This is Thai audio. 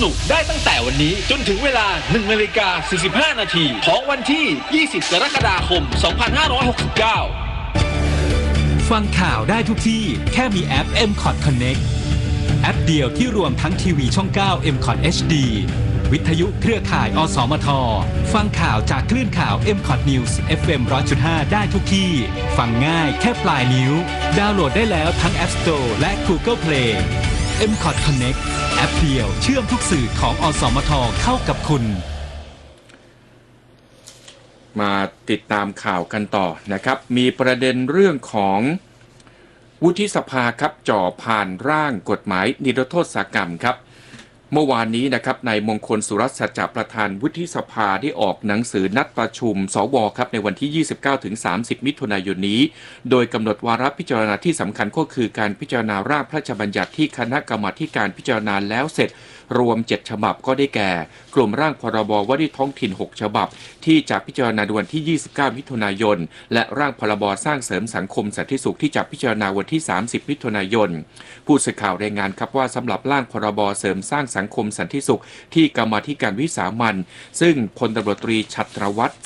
สนุกได้ตั้งแต่วันนี้จนถึงเวลา 1:45 นาทีของวันที่ 20 กรกฎาคม 2569 ฟังข่าวได้ทุกที่แค่มีแอป MCOT Connect แอปเดียวที่รวมทั้งทีวีช่อง 9 MCOT HD วิทยุเครือข่ายอสมทฟังข่าวจากคลื่นข่าว MCOT News FM 100.5 ได้ทุกที่ฟังง่ายแค่ปลายนิ้วดาวน์โหลดได้แล้วทั้ง App Store และ Google Play MCOT Connect แอปเดียวเชื่อมทุกสื่อของอสมทเข้ากับคุณมาติดตามข่าวกันต่อนะครับมีประเด็นเรื่องของวุฒิสภาครับจ่อผ่านร่างกฎหมายนิรโทษกรรมครับเมื่อวานนี้นะครับนายมงคลสุรัตน์สัจจประธานวุฒิสภาได้ออกหนังสือนัดประชุมสวครับในวันที่ 29-30 มิถุนายนนี้โดยกำหนดวาระพิจารณาที่สำคัญก็คือการพิจารณาร่างพระราชบัญญัติที่คณะกรรมาธิการพิจารณาแล้วเสร็จรวม7ฉบับก็ได้แก่กลุ่มร่างพรบว่าด้วยท้องถิ่น6ฉบับที่จะพิจารณาวันที่ 29 มิถุนายนและร่างพรบสร้างเสริมสังคมสันติสุขที่จะพิจารณาวันที่ 30 มิถุนายนผู้สื่อข่าวรายงานครับว่าสำหรับร่างพรบเสริมสร้างสังคมสันติสุขที่กรรมาธิการวิสามัญซึ่งพลตำรวจตรีฉัตรวัฒน์